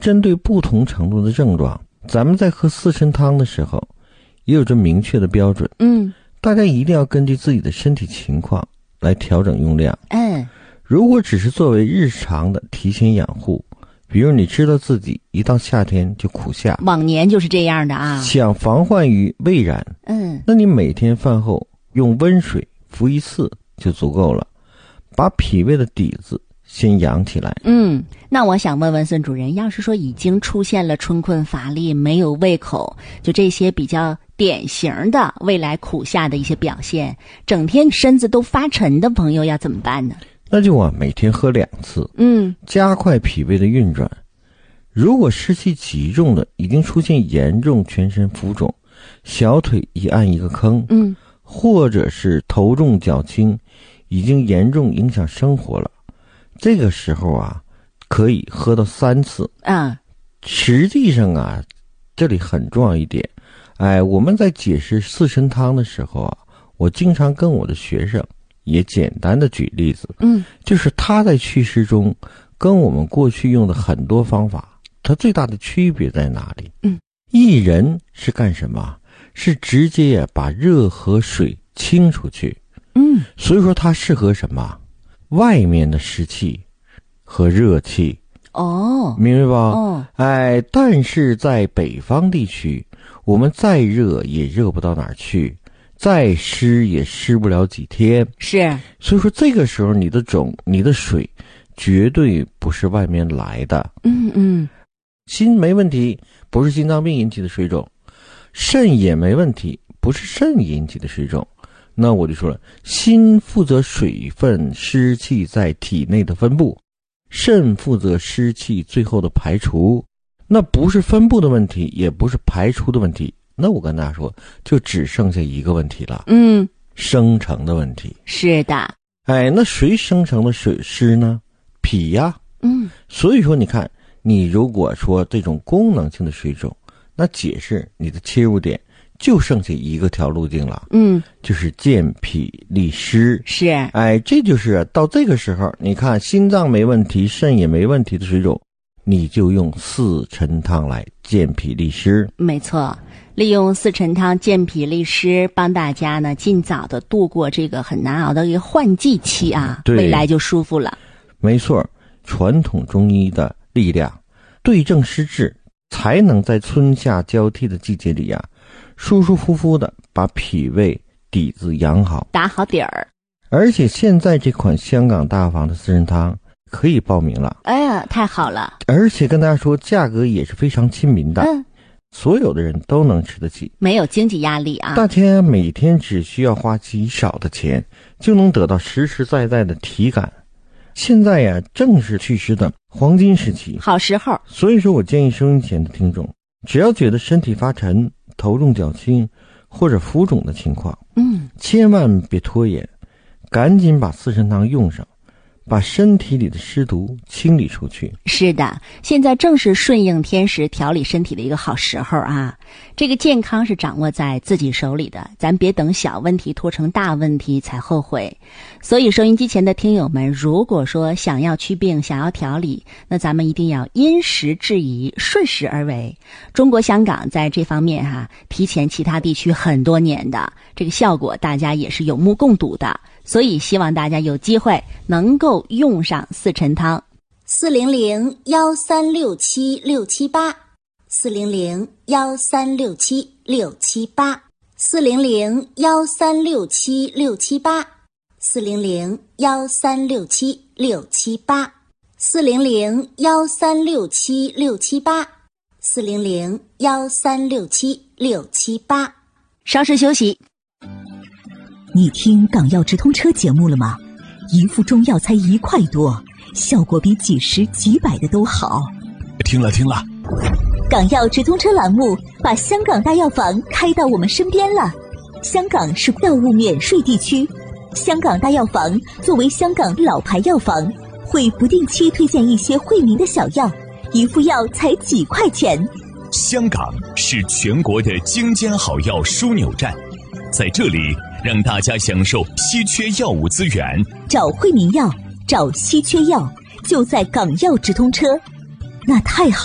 针对不同程度的症状，咱们在喝四神汤的时候也有着明确的标准。大家一定要根据自己的身体情况来调整用量。如果只是作为日常的提前养护，比如你知道自己一到夏天就苦下， 往年就是这样的啊， 想防患于未然，那你每天饭后用温水服1次就足够了，把脾胃的底子先养起来。 那我想问问孙主任，要是说已经出现了春困乏力、没有胃口，就这些比较典型的未来苦夏的一些表现，整天身子都发沉的朋友要怎么办呢？ 那就每天喝2次，加快脾胃的运转。如果湿气极重的，已经出现严重全身浮肿，小腿一按一个坑，或者是头重脚轻，已经严重影响生活了，这个时候可以喝到3次。实际上这里很重要一点，我们在解释四神汤的时候我经常跟我的学生也简单的举例子，就是他在祛湿中跟我们过去用的很多方法，它最大的区别在哪里？薏仁是干什么？是直接把热和水清出去。所以说它适合什么？外面的湿气和热气。明白吧？但是在北方地区，我们再热也热不到哪儿去，再湿也湿不了几天。 是， 所以说这个时候你的水绝对不是外面来的。心没问题，不是心脏病引起的水肿，肾也没问题，不是肾引起的水肿。那我就说了，心负责水分湿气在体内的分布，肾负责湿气最后的排除。那不是分布的问题，也不是排除的问题，那我跟大家说，就只剩下一个问题了，生成的问题。 是的。 那谁生成的水湿呢？脾呀。所以说你看，你如果说这种功能性的水肿，那解释你的切入点就剩下一个条路径了，就是健脾利湿。 是， 这就是到这个时候，你看心脏没问题，肾也没问题的水肿，你就用四陈汤来健脾利湿。 没错，利用四陈汤健脾利湿，帮大家呢尽早的度过这个很难熬的一个换季期未来就舒服了。 没错，传统中医的力量，对症施治，才能在春夏交替的季节里舒舒服服的把脾胃底子养好， 打好底儿。 而且现在这款香港大房的四神汤可以报名了。 太好了。 而且跟大家说，价格也是非常亲民的，所有的人都能吃得起， 没有经济压力大家每天只需要花极少的钱，就能得到实实在在的体感。现在正是祛湿的黄金时期，好时候。所以说我建议收音前的听众，只要觉得身体发沉、头重脚轻或者浮肿的情况，千万别拖延，赶紧把四神汤用上，把身体里的湿毒清理出去。 是的，现在正是顺应天时调理身体的一个好时候这个健康是掌握在自己手里的，咱别等小问题拖成大问题才后悔。所以收音机前的听友们，如果说想要祛病，想要调理，那咱们一定要因时制宜，顺势而为。中国香港在这方面提前其他地区很多年的，这个效果大家也是有目共睹的。所以希望大家有机会能够用上四陈汤。400-1367-678，400-1367-678，400-1367-678，400-1367-678。稍事休息。 你听港药直通车节目了吗？一副中药才1块多，效果比几十几百的都好。 听了。 港药直通车栏目把香港大药房开到我们身边了。香港是药物免税地区，香港大药房作为香港老牌药房，会不定期推荐一些惠民的小药，一副药才几块钱。 香港是全国的精尖好药枢纽站，在这里让大家享受稀缺药物资源， 找惠民药，找稀缺药，就在港药直通车。那太好